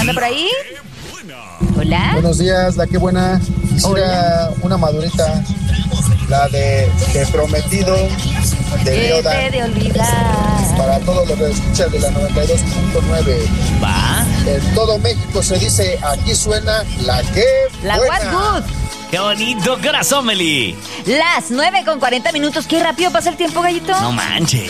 anda por ahí? Hola. Buenos días, la que buena. Quisiera una madurita, la de prometido, de Yoda. De olvidar. Para todos los que escuchan de la 92.9. Va. En todo México se dice, aquí suena la que La buena. What Good. ¡Qué bonito corazón, Meli! Las 9:40. Qué rápido pasa el tiempo, gallito. No manches.